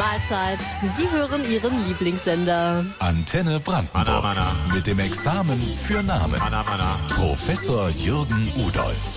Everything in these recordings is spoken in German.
Mahlzeit. Sie hören Ihren Lieblingssender. Antenne Brandenburg. Mit dem Examen für Namen. Professor Jürgen Udolph.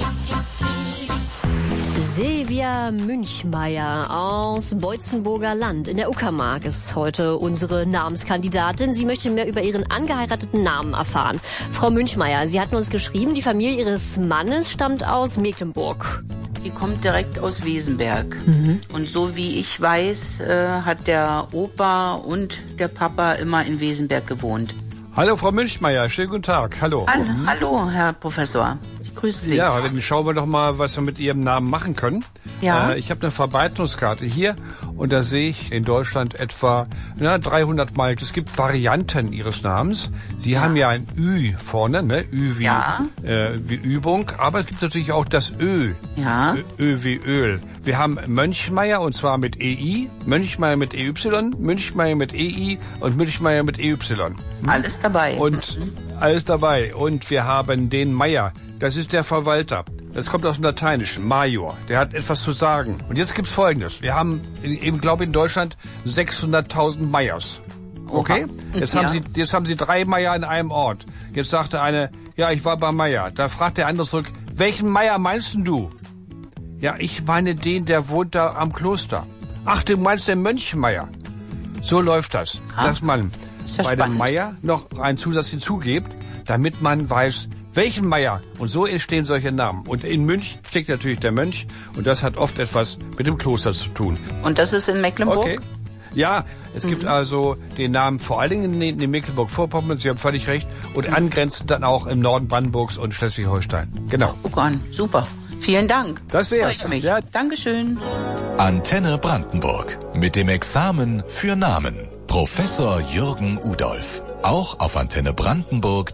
Silvia Münchmeier aus Beutzenburger Land in der Uckermark ist heute unsere Namenskandidatin. Sie möchte mehr über ihren angeheirateten Namen erfahren. Frau Münchmeier, Sie hatten uns geschrieben, die Familie Ihres Mannes stammt aus Mecklenburg. Die kommt direkt aus Wesenberg. Und so wie ich weiß, hat der Opa und der Papa immer in Wesenberg gewohnt. Hallo Frau Münchmeier, schönen guten Tag. Hallo. Hallo, Herr Professor. Grüße Sie. Ja, dann schauen wir doch mal, was wir mit Ihrem Namen machen können. Ja. Ich habe eine Verbreitungskarte hier und da sehe ich in Deutschland etwa 300 Mal. Es gibt Varianten Ihres Namens. Sie haben ja ein Ü vorne, ne? Ü wie Übung, aber es gibt natürlich auch das Ö. Ja. Ö wie Öl. Wir haben Mönchmeier und zwar mit EI, Mönchmeier mit EY, Münchmeier mit EI und Münchmeier mit EY. Alles dabei. Und alles dabei. Und wir haben den Meier. Das ist der Verwalter. Das kommt aus dem Lateinischen, Major. Der hat etwas zu sagen. Und jetzt gibt's Folgendes. Wir haben, in Deutschland 600.000 Meiers. Okay? Jetzt haben Sie 3 Meier in einem Ort. Jetzt sagt der eine, ja, ich war bei Meier. Da fragt der andere zurück, welchen Meier meinst denn du? Ja, ich meine den, der wohnt da am Kloster. Ach, du meinst den Mönchmeier. So läuft das. Dass man bei dem Meier noch einen Zusatz hinzugibt, damit man weiß, welchen Meier? Und so entstehen solche Namen. Und in Münch steckt natürlich der Mönch. Und das hat oft etwas mit dem Kloster zu tun. Und das ist in Mecklenburg? Okay. Ja, es gibt also den Namen vor allen Dingen in Mecklenburg-Vorpommern. Sie haben völlig recht. Und angrenzend dann auch im Norden Brandenburgs und Schleswig-Holstein. Genau. Guck an. Super. Vielen Dank. Das wär's. Freue ich mich. Ja. Dankeschön. Antenne Brandenburg. Mit dem Examen für Namen. Professor Jürgen Udolph. Auch auf antennebrandenburg.de.